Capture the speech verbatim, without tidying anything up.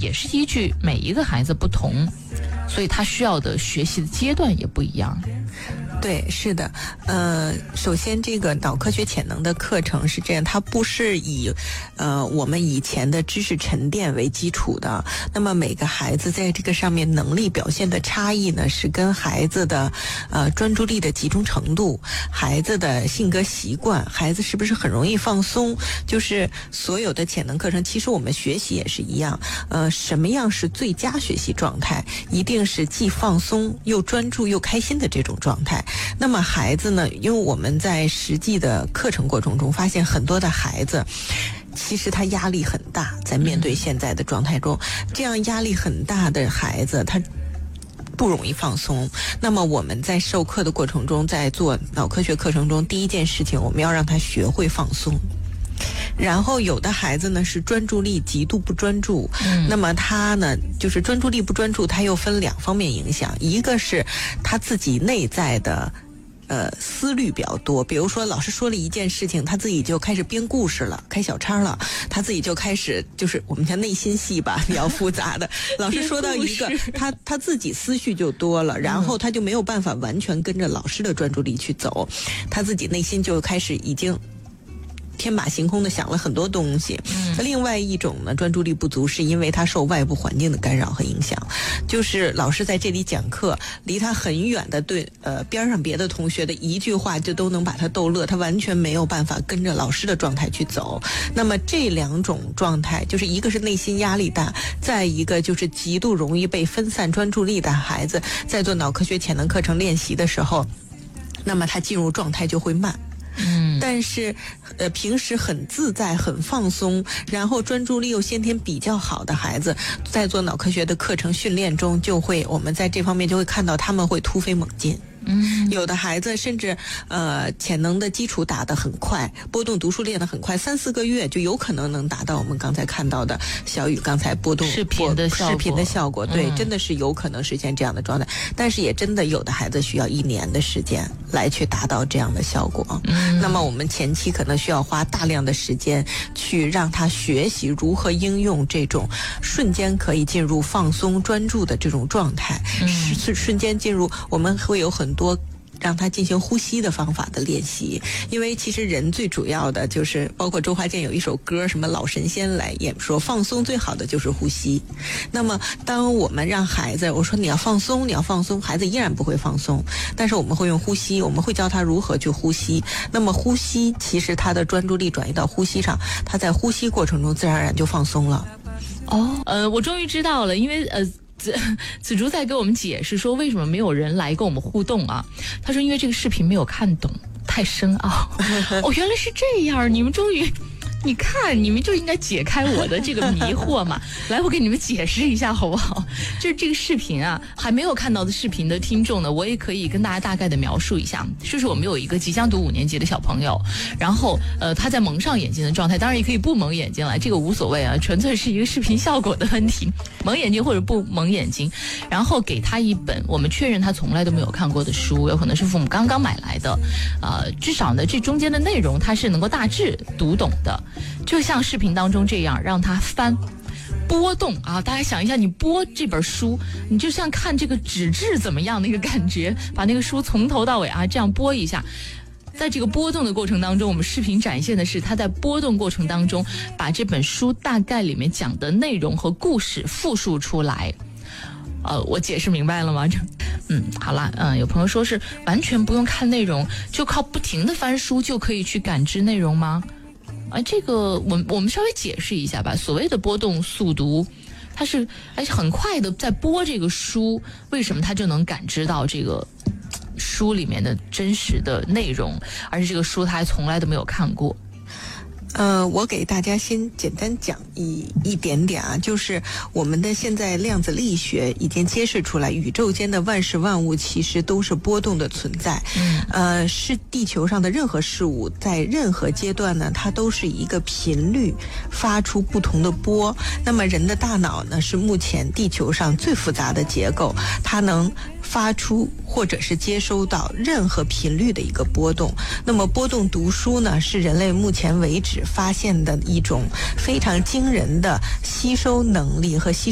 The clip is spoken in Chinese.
也是依据每一个孩子不同，所以他需要的学习的阶段也不一样。 对，是的，呃，首先这个脑科学潜能的课程是这样，它不是以呃我们以前的知识沉淀为基础的。那么每个孩子在这个上面能力表现的差异呢，是跟孩子的呃专注力的集中程度、孩子的性格习惯、孩子是不是很容易放松，就是所有的潜能课程，其实我们学习也是一样。呃，什么样是最佳学习状态？一定是既放松又专注又开心的这种状态。那么孩子呢，因为我们在实际的课程过程中发现，很多的孩子其实他压力很大，在面对现在的状态中，这样压力很大的孩子他不容易放松。那么我们在授课的过程中，在做脑科学课程中，第一件事情我们要让他学会放松。然后有的孩子呢是专注力极度不专注，嗯、那么他呢就是专注力不专注，他又分两方面影响，一个是他自己内在的呃思虑比较多，比如说老师说了一件事情，他自己就开始编故事了，开小差了，他自己就开始就是我们叫内心戏吧，比较复杂的。老师说到一个，他他自己思绪就多了，然后他就没有办法完全跟着老师的专注力去走，他自己内心就开始已经天马行空的想了很多东西。嗯、另外一种呢，专注力不足是因为他受外部环境的干扰和影响，就是老师在这里讲课，离他很远的对呃边上别的同学的一句话就都能把他逗乐，他完全没有办法跟着老师的状态去走。那么这两种状态，就是一个是内心压力大，再一个就是极度容易被分散专注力的孩子，在做脑科学潜能课程练习的时候，那么他进入状态就会慢。嗯，但是呃平时很自在很放松，然后专注力又先天比较好的孩子，在做脑科学的课程训练中，就会我们在这方面就会看到他们会突飞猛进。嗯，有的孩子甚至呃潜能的基础打得很快，波动读书练得很快，三四个月就有可能能达到我们刚才看到的小雨刚才波动视频的效果， 视频的效果，对、嗯，真的是有可能实现这样的状态。但是也真的有的孩子需要一年的时间来去达到这样的效果。嗯，那么我们前期可能需要花大量的时间去让他学习如何应用这种瞬间可以进入放松专注的这种状态，嗯、瞬瞬间进入，我们会有很多让他进行呼吸的方法的练习。因为其实人最主要的就是包括周华健有一首歌，什么老神仙来演说放松最好的就是呼吸。那么当我们让孩子，我说你要放松你要放松，孩子依然不会放松，但是我们会用呼吸，我们会教他如何去呼吸。那么呼吸其实他的专注力转移到呼吸上，他在呼吸过程中自然而然就放松了。 哦，呃，我终于知道了，因为呃子子竹在给我们解释说为什么没有人来跟我们互动啊。他说因为这个视频没有看懂，太深奥。哦，原来是这样，你们终于你看你们就应该解开我的这个迷惑嘛。来，我给你们解释一下好不好？就是这个视频啊，还没有看到的视频的听众呢，我也可以跟大家大概的描述一下。就是我们有一个即将读五年级的小朋友，然后呃他在蒙上眼睛的状态，当然也可以不蒙眼睛了，这个无所谓啊，纯粹是一个视频效果的问题，蒙眼睛或者不蒙眼睛。然后给他一本我们确认他从来都没有看过的书，有可能是父母刚刚买来的，呃至少呢这中间的内容他是能够大致读懂的。就像视频当中这样，让他翻波动啊！大家想一下，你播这本书，你就像看这个纸质怎么样那个感觉，把那个书从头到尾啊这样播一下。在这个波动的过程当中，我们视频展现的是他在波动过程当中把这本书大概里面讲的内容和故事复述出来。呃，我解释明白了吗？嗯，好了，嗯，有朋友说是完全不用看内容，就靠不停的翻书就可以去感知内容吗？啊，这个我们我们稍微解释一下吧。所谓的波动速读，它是而且很快的在播这个书，为什么它就能感知到这个书里面的真实的内容，而且这个书他还从来都没有看过。 呃，我给大家先简单讲一一点点啊，就是我们的现在量子力学已经揭示出来，宇宙间的万事万物其实都是波动的存在。嗯，呃，是地球上的任何事物在任何阶段呢，它都是一个频率发出不同的波。那么人的大脑呢，是目前地球上最复杂的结构，它能发出或者是接收到任何频率的一个波动。那么波动读书呢，是人类目前为止发现的一种非常惊人的吸收能力和吸